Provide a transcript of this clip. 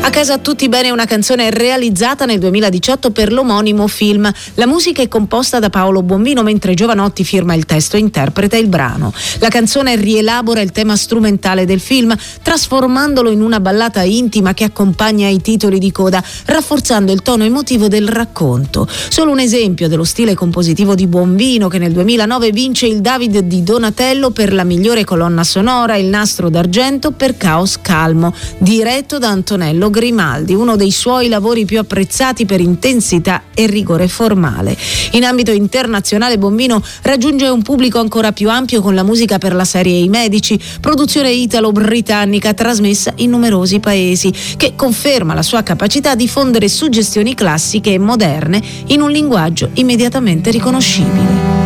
A casa tutti bene è una canzone realizzata nel 2018 per l'omonimo film. La musica è composta da Paolo Bombino, mentre Giovanotti firma il testo e interpreta il brano. La canzone rielabora il tema strumentale del film, trasformandolo in una ballata intima che accompagna i titoli di coda, rafforzando il tono emotivo del racconto. Solo un esempio dello stile compositivo di Bombino, che nel 2009 vince il David di Donatello per la migliore colonna sonora e il Nastro d'Argento per Caos Calmo, diretto da Antonello Grimaldi, uno dei suoi lavori più apprezzati per intensità e rigore formale. In ambito internazionale Bombino raggiunge un pubblico ancora più ampio con la musica per la serie I Medici, produzione italo-britannica trasmessa in numerosi paesi, che conferma la sua capacità di fondere suggestioni classiche e moderne in un linguaggio immediatamente riconoscibile.